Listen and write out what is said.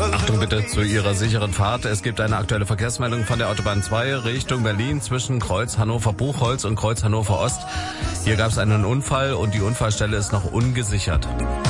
Achtung bitte zu Ihrer sicheren Fahrt. Es gibt eine aktuelle Verkehrsmeldung von der Autobahn 2 Richtung Berlin zwischen Kreuz Hannover-Buchholz und Kreuz Hannover-Ost. Hier gab es einen Unfall und die Unfallstelle ist noch ungesichert.